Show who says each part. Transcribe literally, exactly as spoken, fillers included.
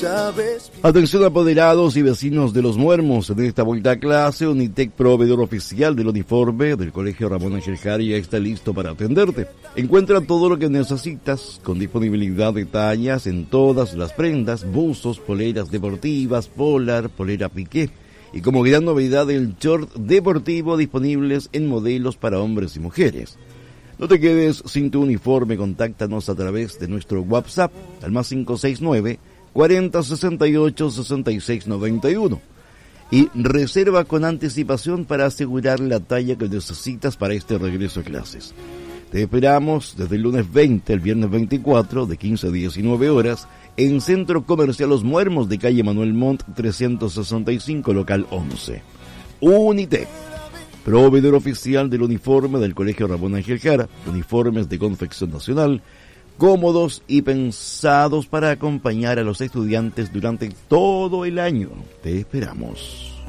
Speaker 1: sabes.
Speaker 2: Atención apoderados y vecinos de Los Muermos, en esta vuelta a clase, Unitec, proveedor oficial del uniforme del Colegio Ramón Ángel Jara, ya está listo para atenderte. Encuentra todo lo que necesitas, con disponibilidad de tallas en todas las prendas, buzos, poleras deportivas, polar, polera piqué, y como gran novedad el short deportivo disponibles en modelos para hombres y mujeres. No te quedes sin tu uniforme, contáctanos a través de nuestro WhatsApp al más cinco seis nueve, cuarenta, sesenta y ocho, sesenta y seis noventa y uno y reserva con anticipación para asegurar la talla que necesitas para este regreso a clases. Te esperamos desde el lunes veinte al viernes veinticuatro de quince a diecinueve horas en Centro Comercial Los Muermos de calle Manuel Montt trescientos sesenta y cinco, local once. Unitec, proveedor oficial del uniforme del Colegio Ramón Ángel Jara, uniformes de confección nacional, cómodos y pensados para acompañar a los estudiantes durante todo el año. Te esperamos.